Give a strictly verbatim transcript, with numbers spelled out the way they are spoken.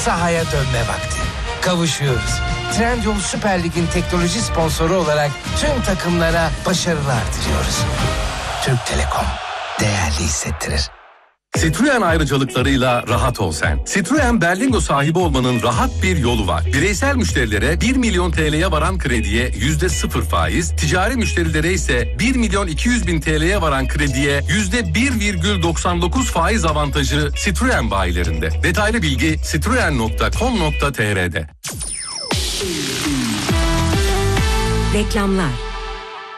sahaya dönme vakti. Kavuşuyoruz. Trendyol Süper Lig'in teknoloji sponsoru olarak tüm takımlara başarılar diliyoruz. Türk Telekom değerli hissettirir. Citroen ayrıcalıklarıyla rahat ol sen. Citroen Berlingo sahibi olmanın rahat bir yolu var. Bireysel müşterilere bir milyon T L'ye varan krediye yüzde sıfır faiz, ticari müşterilere ise bir milyon iki yüz bin T L'ye varan krediye yüzde bir virgül doksan dokuz faiz avantajı Citroen bayilerinde. Detaylı bilgi citroen nokta com nokta tr'de. Reklamlar.